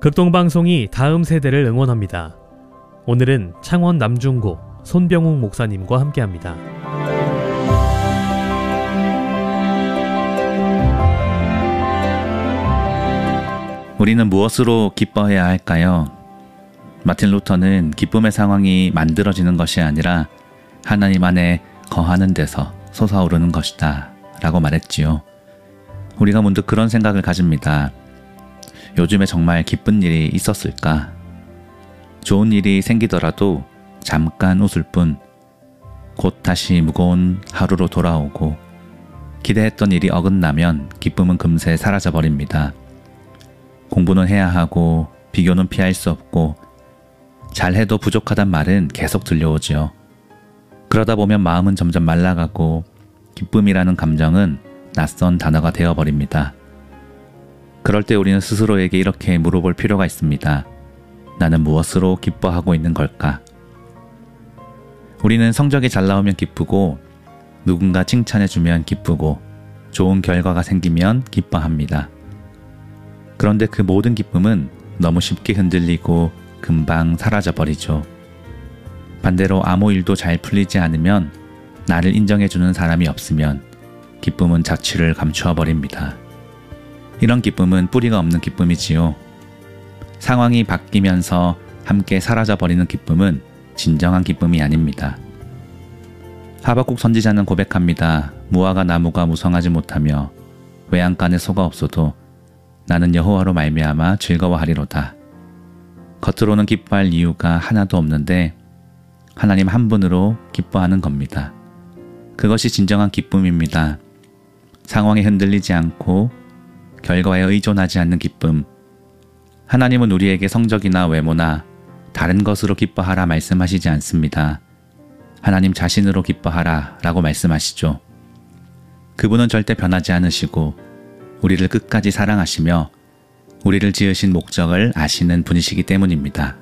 극동방송이 다음 세대를 응원합니다. 오늘은 창원 남중고 손병욱 목사님과 함께합니다. 우리는 무엇으로 기뻐해야 할까요? 마틴 루터는 기쁨의 상황이 만들어지는 것이 아니라 하나님 안에 거하는 데서 솟아오르는 것이다 라고 말했지요. 우리가 문득 그런 생각을 가집니다. 요즘에 정말 기쁜 일이 있었을까? 좋은 일이 생기더라도 잠깐 웃을 뿐, 곧 다시 무거운 하루로 돌아오고 기대했던 일이 어긋나면 기쁨은 금세 사라져버립니다. 공부는 해야 하고 비교는 피할 수 없고 잘해도 부족하단 말은 계속 들려오지요. 그러다 보면 마음은 점점 말라가고 기쁨이라는 감정은 낯선 단어가 되어버립니다. 그럴 때 우리는 스스로에게 이렇게 물어볼 필요가 있습니다. 나는 무엇으로 기뻐하고 있는 걸까? 우리는 성적이 잘 나오면 기쁘고 누군가 칭찬해주면 기쁘고 좋은 결과가 생기면 기뻐합니다. 그런데 그 모든 기쁨은 너무 쉽게 흔들리고 금방 사라져버리죠. 반대로 아무 일도 잘 풀리지 않으면 나를 인정해주는 사람이 없으면 기쁨은 자취를 감추어버립니다. 이런 기쁨은 뿌리가 없는 기쁨이지요. 상황이 바뀌면서 함께 사라져버리는 기쁨은 진정한 기쁨이 아닙니다. 하박국 선지자는 고백합니다. 무화과 나무가 무성하지 못하며 외양간에 소가 없어도 나는 여호와로 말미암아 즐거워하리로다. 겉으로는 기뻐할 이유가 하나도 없는데 하나님 한 분으로 기뻐하는 겁니다. 그것이 진정한 기쁨입니다. 상황에 흔들리지 않고 결과에 의존하지 않는 기쁨. 하나님은 우리에게 성적이나 외모나 다른 것으로 기뻐하라 말씀하시지 않습니다. 하나님 자신으로 기뻐하라 라고 말씀하시죠. 그분은 절대 변하지 않으시고 우리를 끝까지 사랑하시며 우리를 지으신 목적을 아시는 분이시기 때문입니다.